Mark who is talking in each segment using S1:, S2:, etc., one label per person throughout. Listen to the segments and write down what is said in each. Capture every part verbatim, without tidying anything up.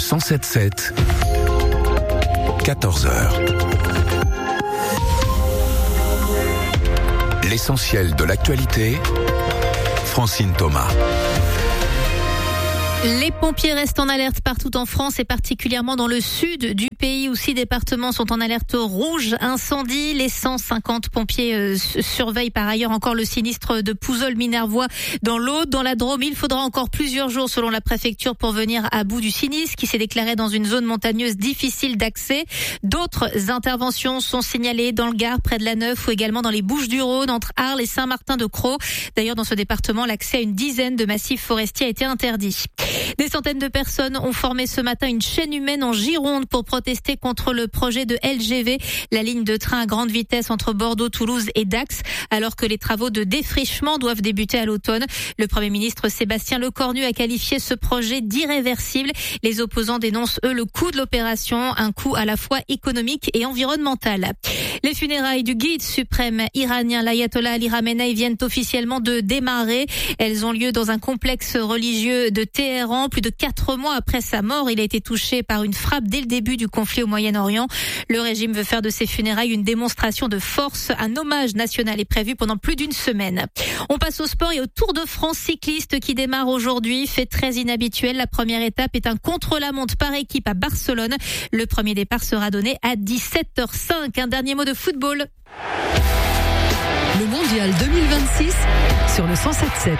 S1: cent sept sept, quatorze heures. L'essentiel de l'actualité, Francine Thomas.
S2: Les pompiers restent en alerte partout en France et particulièrement dans le sud du pays où six départements sont en alerte rouge incendie. Les cent cinquante pompiers euh, surveillent par ailleurs encore le sinistre de Pouzol-Minervois dans l'Aude. Dans la Drôme, il faudra encore plusieurs jours selon la préfecture pour venir à bout du sinistre qui s'est déclaré dans une zone montagneuse difficile d'accès. D'autres interventions sont signalées dans le Gard, près de la Neuf ou également dans les Bouches-du-Rhône entre Arles et Saint-Martin-de-Crau. D'ailleurs, dans ce département, l'accès à une dizaine de massifs forestiers a été interdit. Des centaines de personnes ont formé ce matin une chaîne humaine en Gironde pour protester contre le projet de L G V, la ligne de train à grande vitesse entre Bordeaux, Toulouse et Dax, alors que les travaux de défrichement doivent débuter à l'automne. Le Premier ministre Sébastien Lecornu a qualifié ce projet d'irréversible. Les opposants dénoncent, eux, le coût de l'opération, un coût à la fois économique et environnemental. Les funérailles du guide suprême iranien, l'ayatollah Ali Khamenei, viennent officiellement de démarrer. Elles ont lieu dans un complexe religieux de Téhéran. Plus de quatre mois après sa mort, il a été touché par une frappe dès le début du conflit au Moyen-Orient. Le régime veut faire de ses funérailles une démonstration de force. Un hommage national est prévu pendant plus d'une semaine. On passe au sport et au Tour de France cycliste qui démarre aujourd'hui. Fait très inhabituel, la première étape est un contre-la-montre par équipe à Barcelone. Le premier départ sera donné à dix-sept heures cinq. Un dernier mot de football.
S3: Le mondial deux mille vingt-six sur le cent sept sept.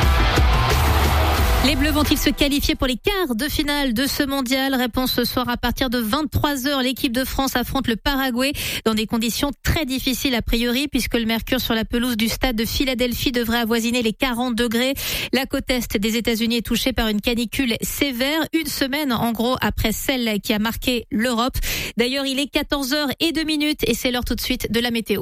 S2: Les Bleus vont-ils se qualifier pour les quarts de finale de ce mondial? Réponse ce soir à partir de vingt-trois heures. L'équipe de France affronte le Paraguay dans des conditions très difficiles a priori puisque le mercure sur la pelouse du stade de Philadelphie devrait avoisiner les quarante degrés. La côte est des États-Unis est touchée par une canicule sévère, une semaine en gros après celle qui a marqué l'Europe. D'ailleurs, il est quatorze heures et deux minutes et c'est l'heure tout de suite de la météo.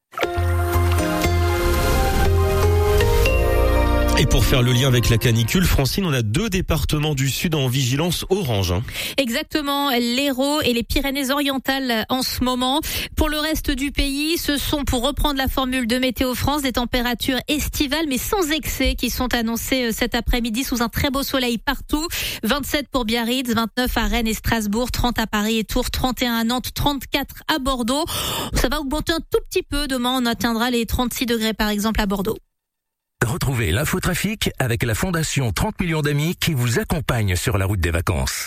S4: Et pour faire le lien avec la canicule, Francine, on a deux départements du sud en vigilance orange.
S2: Exactement, l'Hérault et les Pyrénées-Orientales en ce moment. Pour le reste du pays, ce sont, pour reprendre la formule de Météo France, des températures estivales mais sans excès qui sont annoncées cet après-midi sous un très beau soleil partout. vingt-sept pour Biarritz, vingt-neuf à Rennes et Strasbourg, trente à Paris et Tours, trente et un à Nantes, trente-quatre à Bordeaux. Ça va augmenter un tout petit peu. Demain, on atteindra les trente-six degrés par exemple à Bordeaux.
S1: Retrouvez l'infotrafic avec la Fondation trente millions d'amis qui vous accompagne sur la route des vacances.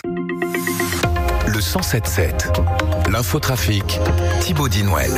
S1: Le cent sept sept, l'infotrafic, Thibaut Dinouel.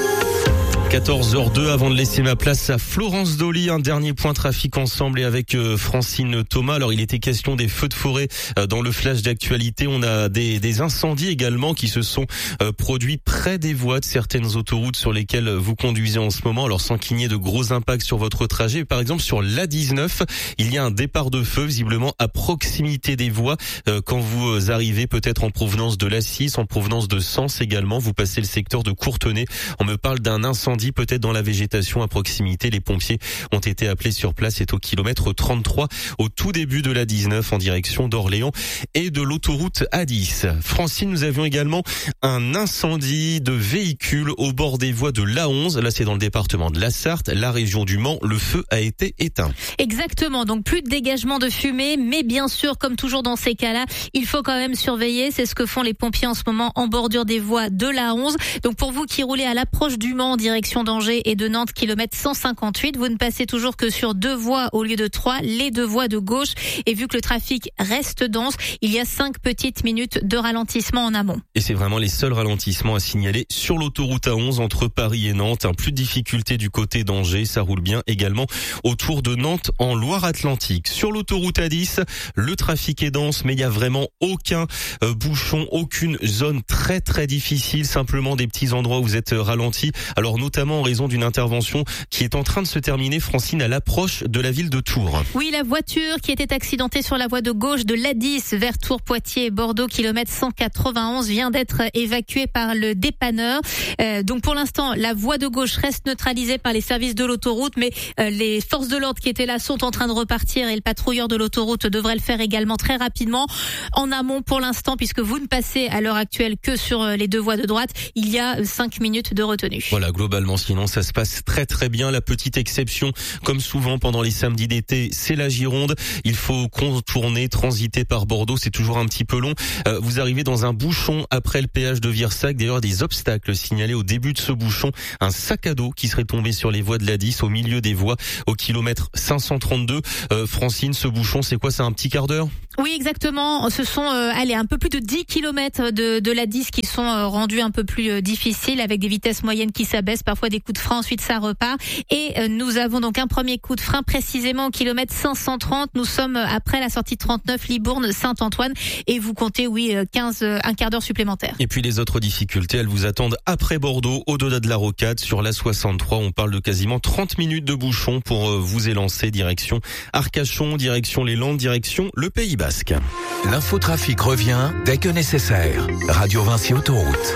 S4: quatorze heures deux avant de laisser ma place à Florence Dolly. Un dernier point trafic ensemble et avec Francine Thomas. Alors il était question des feux de forêt dans le flash d'actualité. On a des, des incendies également qui se sont produits près des voies de certaines autoroutes sur lesquelles vous conduisez en ce moment. Alors sans qu'il n'y ait de gros impacts sur votre trajet. Par exemple sur l'A dix-neuf, il y a un départ de feu visiblement à proximité des voies quand vous arrivez peut-être en provenance de l'A six, en provenance de Sens également. Vous passez le secteur de Courtenay. On me parle d'un incendie peut-être dans la végétation à proximité. Les pompiers ont été appelés sur place. C'est au kilomètre trente-trois, au tout début de l'A dix-neuf, en direction d'Orléans et de l'autoroute A dix. Francine, nous avions également un incendie de véhicules au bord des voies de l'A onze. Là, c'est dans le département de la Sarthe, la région du Mans. Le feu a été éteint.
S2: Exactement. Donc, plus de dégagement de fumée. Mais bien sûr, comme toujours dans ces cas-là, il faut quand même surveiller. C'est ce que font les pompiers en ce moment en bordure des voies de l'A onze. Donc, pour vous qui roulez à l'approche du Mans en direction d'Angers et de Nantes, kilomètre cent cinquante-huit. Vous ne passez toujours que sur deux voies au lieu de trois, les deux voies de gauche. Et vu que le trafic reste dense, il y a cinq petites minutes de ralentissement en amont.
S4: Et c'est vraiment les seuls ralentissements à signaler sur l'autoroute A onze entre Paris et Nantes. Un plus de difficulté du côté d'Angers, ça roule bien également autour de Nantes en Loire-Atlantique. Sur l'autoroute A dix, le trafic est dense, mais il n'y a vraiment aucun euh, bouchon, aucune zone très très difficile, simplement des petits endroits où vous êtes ralentis. Alors notamment en raison d'une intervention qui est en train de se terminer, Francine, à l'approche de la ville de Tours.
S2: Oui, la voiture qui était accidentée sur la voie de gauche de l'A dix vers Tours, Poitiers et Bordeaux, kilomètre cent quatre-vingt-onze, vient d'être évacuée par le dépanneur. Euh, donc pour l'instant, la voie de gauche reste neutralisée par les services de l'autoroute, mais euh, les forces de l'ordre qui étaient là sont en train de repartir et le patrouilleur de l'autoroute devrait le faire également très rapidement. En amont pour l'instant, puisque vous ne passez à l'heure actuelle que sur les deux voies de droite, il y a cinq minutes de retenue.
S4: Voilà, globalement. globalement, sinon ça se passe très très bien. La petite exception, comme souvent pendant les samedis d'été, c'est la Gironde. Il faut contourner, transiter par Bordeaux, c'est toujours un petit peu long. Euh, vous arrivez dans un bouchon après le péage de Virsac. D'ailleurs, des obstacles signalés au début de ce bouchon. Un sac à dos qui serait tombé sur les voies de l'A dix au milieu des voies au kilomètre cinq cent trente-deux. Euh, Francine, ce bouchon, c'est quoi? C'est un petit quart d'heure?
S2: Oui, exactement. Ce sont euh, allez, un peu plus de dix kilomètres de, de l'A dix qui sont euh, rendus un peu plus euh, difficiles, avec des vitesses moyennes qui s'abaissent, parfois des coups de frein, ensuite ça repart. Et euh, nous avons donc un premier coup de frein précisément au kilomètre cinq cent trente. Nous sommes après la sortie trente-neuf Libourne-Saint-Antoine et vous comptez, oui, quinze, un quart d'heure supplémentaire.
S4: Et puis les autres difficultés, elles vous attendent après Bordeaux, au-delà de la Rocade, sur la soixante-trois. On parle de quasiment trente minutes de bouchon pour vous élancer direction Arcachon, direction les Landes, direction le Pays Basque.
S1: L'infotrafic revient dès que nécessaire. Radio Vinci Autoroute.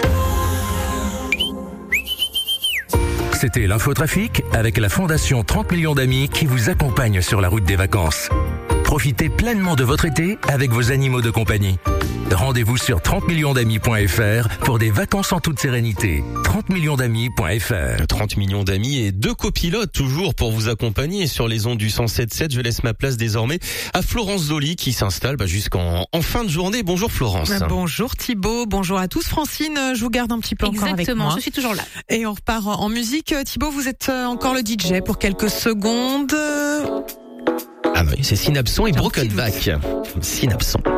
S1: C'était l'infotrafic avec la Fondation trente millions d'amis qui vous accompagne sur la route des vacances. Profitez pleinement de votre été avec vos animaux de compagnie. Rendez-vous sur trente millions d'amis point f r pour des vacances en toute sérénité. trente millions d'amis point f r.
S4: trente millions d'amis et deux copilotes toujours pour vous accompagner sur les ondes du cent sept virgule sept. Je laisse ma place désormais à Florence Zoli qui s'installe bah, jusqu'en en fin de journée. Bonjour Florence.
S5: Bonjour Thibaut, bonjour à tous. Francine, je vous garde un petit peu
S2: Exactement,
S5: encore avec moi.
S2: je suis toujours là.
S5: Et on repart en musique. Thibaut, vous êtes encore le D J pour quelques secondes.
S4: Ah oui, c'est Synapson et Broken Back. Synapson.